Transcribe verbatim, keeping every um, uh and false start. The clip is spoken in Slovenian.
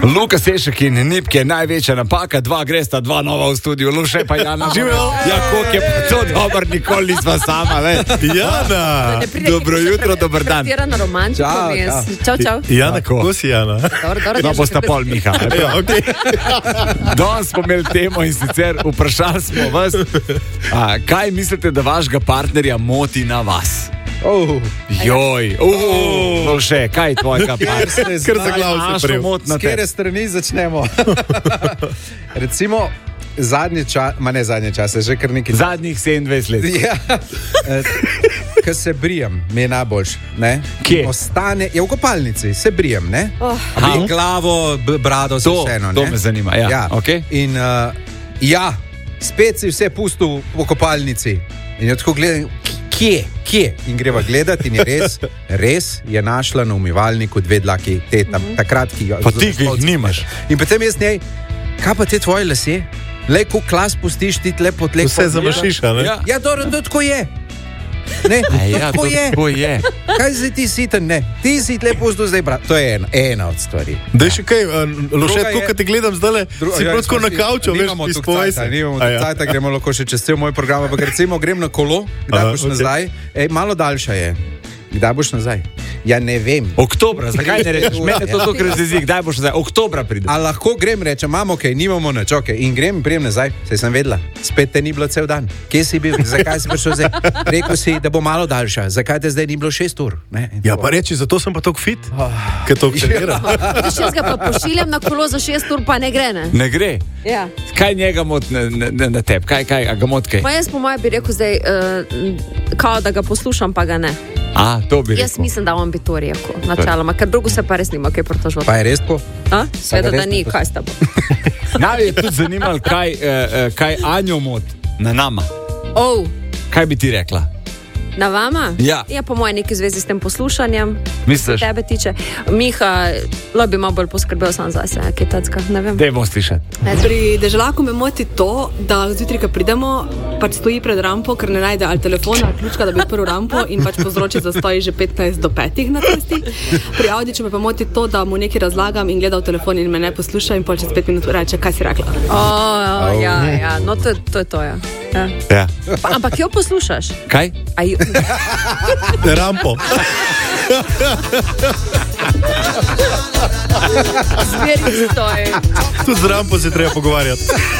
Luka Sešek in Nipke je največja napaka, dva gresta, dva nova v studiu, Luše pa Jana. Živijo. Ja, koliko je pa to dobro, nikoli nisva sama, le. Jana. Dobro jutro, dober dan. Tirana romantiko Čau, vmes. čau. Čau, čau. Jana, kako si, Jana? Dobro, dobro, No, bosta pol Miha. Ja, okej. Danes smo imeli temo in sicer vprašali smo vas, a, kaj mislite, da vašega partnerja moti na vas? Oh. Joj, uh, no še, kaj je tvojega partnerja? Kar za glav se prijel. S kere strani začnemo? Recimo, zadnji čas, ma ne zadnji čas, že kar nekaj. Zadnjih sedemindvajset let. Ja, ko se brijem, mi je najboljš, ne? Kje? Ostane, je v kopalnici, se brijem, ne? Oh. A bi glavo, b- brado, se To- vseeno, ne? to me zanima, ja, okej. In uh, ja, spet si vse pustil v kopalnici. In jo tako gledam, kje, kje? In greva gledati in je res, res je našla na umivalniku dve dlaki, te tam, takrat, ki jo... Pa ti, ki jih nimaš. In potem jaz njej, kaj pa te tvoje lase? Le, ko klas pustiš, ti tle pot lepo. Vse zamašiš, a ne? Ja. Ja, dobro, to tako je. Ne, A ja, tako to je. tako je. Kaj zdaj ti si ten, ne? Ti si tle pustil zdaj, brat. To je ena, ena od stvari. Da je še kaj, Loše, Druga tako, je- ko te gledam zdaj, si Ja, prav tako smo na si- kavču, veš, nimamo toliko izpovej cajta, se. Nimamo A ja. ja. cajta, gremo lahko še čez cel moj program, ampak recimo grem na kolo, kdaj Aha, boš okej. nazaj? Ej, malo daljša je. Kdaj boš nazaj? Ja, ne vem. Oktobra, zakaj ne rečeš? Mene to to razjezi, kdaj boš zdaj? Oktobra pride. A lahko grem, rečem, imamo kaj, nimamo nič, ok, in grem, prijem nazaj, saj sem vedela, spet te ni bilo cel dan. Kje si bil, zakaj si prišel zdaj? Rekel si, da bo malo daljša, zakaj te zdaj ni bilo šest ur? Ne? In Ja, tako. pa reči, zato sem pa tako fit, ker to trenira. Če ga pa pošiljam na kolo za šest ur, pa ne gre, ne? Ne gre. Ja. Kaj njega moti na, na, na tebi? Kaj, kaj, a ga moti kaj? Pa jaz po mojem bi rekel zdaj, uh, kao da ga poslušam, pa ga ne. A, to bi rekel. Jaz mislim, da on bi to rekel, načeloma, ker drugo se pa res nima kaj pritoževati. Pa je res tako? A? Seveda, da res ni, ne kaj s tabo. Naj je tudi zanimalo, kaj, eh, eh, kaj Anjo moti na nama. Oh, Kaj bi ti rekla? na vama? Ja. Ja, po mojem neki zvezi s tem poslušanjem. Misliš? Tebe tiče. Miha, lo bi malo bolj poskrbel sam zase, kaj tacka, ne vem. Dej bomo slišati. Pri deželaku me moti to, da zjutraj, ko pridemo, pač stoji pred rampo, ker ne najde ali telefona, ali ključka, da bi odprl rampo in pač povzroči zastoji že petnajst do petih na cesti. Pri Audiču me pa moti to, da mu nekaj razlagam in gleda v telefon in me ne posluša in pol čez pet minut reče, kaj si rekla. O, oh, ja, ja, no to, to je to, ja. ja. Ja. Pa, ampak jo poslušaš? Kaj? A jo... Rampo. Zveri stoji. Tu z rampo se treba pogovarjati.